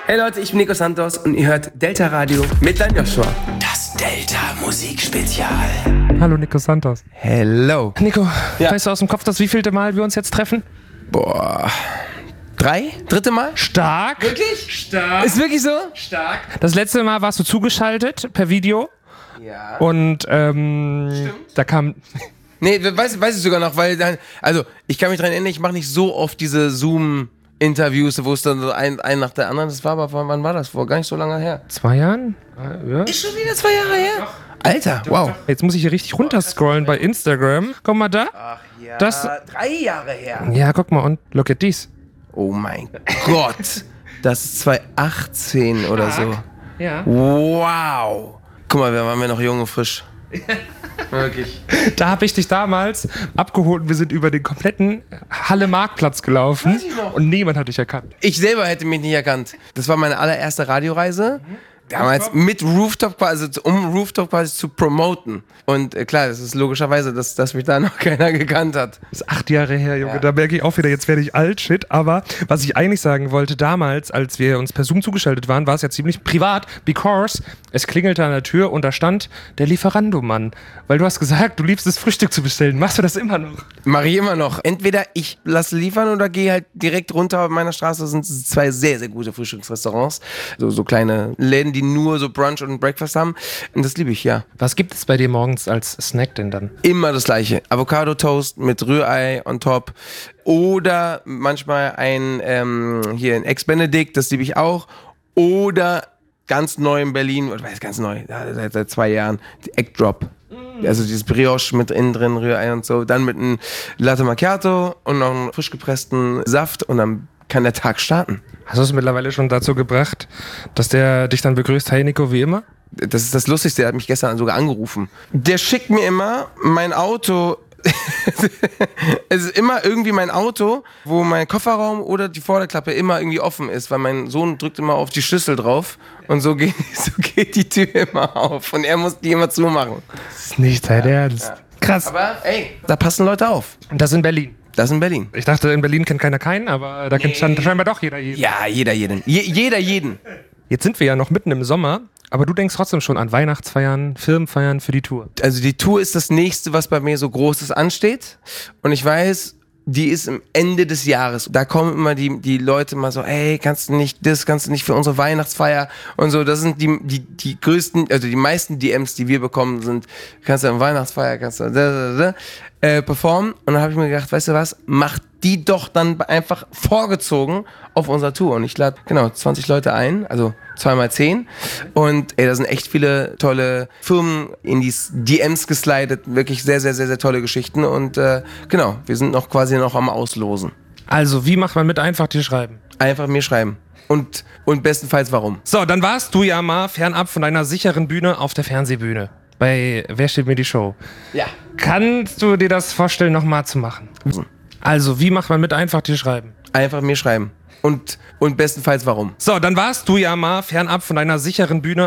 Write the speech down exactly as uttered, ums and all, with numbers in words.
Hey Leute, ich bin Nico Santos und ihr hört Delta Radio mit Dan Joshua. Das Delta Musikspezial. Hallo Nico Santos. Hello. Nico, Ja. weißt du aus dem Kopf, das wievielte Mal wir uns jetzt treffen? Boah. Drei? Dritte Mal? Stark. Wirklich? Stark. Ist wirklich so? Stark. Das letzte Mal warst du zugeschaltet per Video Ja. und ähm, da kam... Nee, weiß, weiß ich sogar noch, weil dann, also ich kann mich dran erinnern, ich mache nicht so oft diese Zoom-Interviews, wo es dann so ein, ein nach der anderen, das war aber, wann war das? Vor gar nicht so lange her. Zwei Jahren? Ja. Ist schon wieder zwei Jahre her? Alter, wow. Jetzt muss ich hier richtig runterscrollen bei Instagram. Guck mal da. Ach ja, Das- drei Jahre her. Ja, guck mal und look at dies. Oh mein Gott. Das ist zwanzig achtzehn oder so. Ja. Wow. Guck mal, wir waren wir noch jung und frisch. Wirklich. Da habe ich dich damals abgeholt und wir sind über den kompletten Halle-Marktplatz gelaufen Weiß ich noch. und niemand hat dich erkannt. Ich selber hätte mich nicht erkannt. Das war meine allererste Radioreise. Damals mit Rooftop quasi, also um Rooftop quasi zu promoten. Und äh, klar, das ist logischerweise, dass, dass mich da noch keiner gekannt hat. Das ist acht Jahre her, Junge. Ja. Da merke ich auch wieder, jetzt werde ich alt, shit. Aber was ich eigentlich sagen wollte, damals, als wir uns per Zoom zugeschaltet waren, war es ja ziemlich privat, because es klingelte an der Tür und da stand der Lieferando-Mann. Weil du hast gesagt, du liebst es, Frühstück zu bestellen. Machst du das immer noch? Mache ich immer noch. Entweder ich lasse liefern oder gehe halt direkt runter auf meiner Straße. Das sind zwei sehr, sehr gute Frühstücksrestaurants. So, so kleine Läden, die nur so Brunch und Breakfast haben. Und das liebe ich, ja. Was gibt es bei dir morgens als Snack denn dann? Immer das gleiche. Avocado-Toast mit Rührei on top. Oder manchmal ein, ähm, hier ein Ex-Benedict, das liebe ich auch. Oder ganz neu in Berlin, oder weiß ganz neu, seit, seit zwei Jahren, die Egg Drop. Also dieses Brioche mit innen drin, Rührei und so. Dann mit einem Latte Macchiato und noch einen frisch gepressten Saft und dann kann der Tag starten. Hast du es mittlerweile schon dazu gebracht, dass der dich dann begrüßt, hey Nico, wie immer? Das ist das Lustigste, der hat mich gestern sogar angerufen. Der schickt mir immer mein Auto. Es ist immer irgendwie mein Auto, wo mein Kofferraum oder die Vorderklappe immer irgendwie offen ist, weil mein Sohn drückt immer auf die Schlüssel drauf und so geht, so geht die Tür immer auf und er muss die immer zumachen. Das ist nicht dein Ernst. ja. Krass. Aber ey, da passen Leute auf. Und das in Berlin. Das in Berlin. Ich dachte, in Berlin kennt keiner keinen, aber da kennt nee. scheinbar doch jeder jeden. Ja, jeder jeden. Je, jeder jeden. Jetzt sind wir ja noch mitten im Sommer, aber du denkst trotzdem schon an Weihnachtsfeiern, Firmenfeiern für die Tour. Also die Tour ist das nächste, was bei mir so Großes ansteht. Und ich weiß, die ist am Ende des Jahres. Da kommen immer die, die Leute mal so, ey, kannst du nicht das, kannst du nicht für unsere Weihnachtsfeier und so. Das sind die, die, die größten, also die meisten D Ms, die wir bekommen, sind, kannst du an Weihnachtsfeier, kannst du da, da, da, äh, performen. Und dann habe ich mir gedacht, weißt du was, mach die doch dann einfach vorgezogen auf unserer Tour. Und ich lade, genau, zwanzig Leute ein, also zweimal zehn. Und ey, da sind echt viele tolle Firmen in die D Ms geslidet. Wirklich sehr, sehr, sehr, sehr tolle Geschichten. Und äh, genau, wir sind noch quasi noch am Auslosen. Also, wie macht man mit? Einfach dir schreiben. Einfach mir schreiben. Und, und bestenfalls warum. So, dann warst du ja mal fernab von deiner sicheren Bühne auf der Fernsehbühne. Bei Wer steht mir die Show? Ja. Kannst du dir das vorstellen, nochmal zu machen? Also, wie macht man mit? Einfach dir schreiben. Einfach mir schreiben. Und, und bestenfalls warum. So, dann warst du ja mal fernab von deiner sicheren Bühne